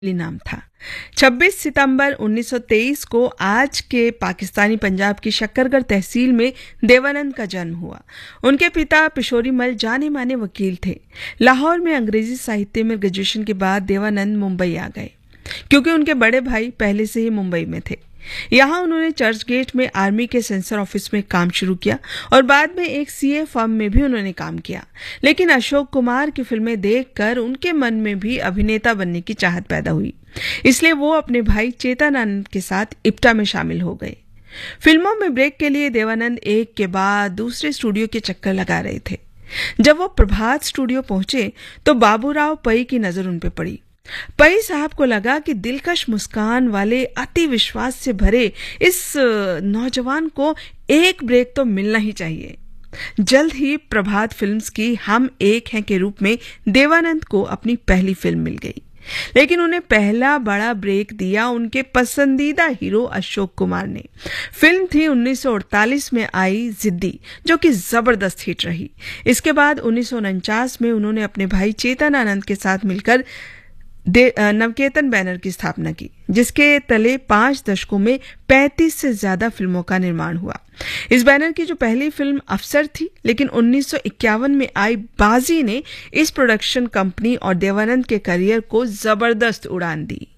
नाम था। 26 सितंबर 1923 को आज के पाकिस्तानी पंजाब की शक्करगढ़ तहसील में देवानंद का जन्म हुआ। उनके पिता पिशोरीमल जाने माने वकील थे। लाहौर में अंग्रेजी साहित्य में ग्रेजुएशन के बाद देवानंद मुंबई आ गए, क्योंकि उनके बड़े भाई पहले से ही मुंबई में थे। यहाँ उन्होंने चर्च गेट में आर्मी के सेंसर ऑफिस में काम शुरू किया और बाद में एक सीए फर्म में भी उन्होंने काम किया। लेकिन अशोक कुमार की फिल्में देखकर उनके मन में भी अभिनेता बनने की चाहत पैदा हुई, इसलिए वो अपने भाई चेतनानंद के साथ इप्टा में शामिल हो गए। फिल्मों में ब्रेक के लिए देवानंद एक के बाद दूसरे स्टूडियो के चक्कर लगा रहे थे। जब वो प्रभात स्टूडियो पहुंचे तो बाबूराव पई की नजर उन पर पड़ी। पई साहब को लगा कि दिलकश मुस्कान वाले अति विश्वास से भरे इस नौजवान को एक ब्रेक तो मिलना ही चाहिए। जल्द ही प्रभात फिल्म्स की हम एक हैं के रूप में देवानंद को अपनी पहली फिल्म मिल गई, लेकिन उन्हें पहला बड़ा ब्रेक दिया उनके पसंदीदा हीरो अशोक कुमार ने। फिल्म थी 1948 में आई जिद्दी, जो कि जबरदस्त हिट रही। इसके बाद 1949 में उन्होंने अपने भाई चेतनानंद के साथ मिलकर नवकेतन बैनर की स्थापना की, जिसके तले 5 दशकों में 35 से ज्यादा फिल्मों का निर्माण हुआ। इस बैनर की जो पहली फिल्म अफसर थी, लेकिन 1951 में आई बाजी ने इस प्रोडक्शन कंपनी और देवानंद के करियर को जबरदस्त उड़ान दी।